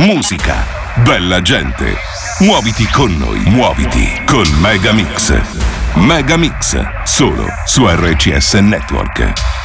musica, bella gente. Muoviti con noi, muoviti con Megamix. Megamix, solo su RCS Network.